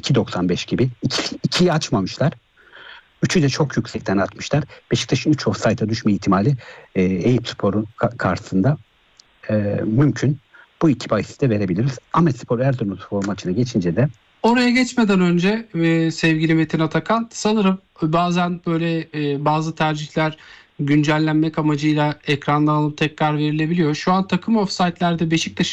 2.95 gibi. 2'yi açmamışlar. 3'ü de çok yüksekten atmışlar. Beşiktaş'ın 3 offside'a düşme ihtimali Eyüpspor'un karşısında mümkün. Bu iki bahisi de verebiliriz. Ahmetspor Erzurumspor maçına geçince de oraya geçmeden önce sevgili Metin Atakan, sanırım bazen böyle bazı tercihler güncellenmek amacıyla ekrandan alıp tekrar verilebiliyor. Şu an takım offside'lerde Beşiktaş'ın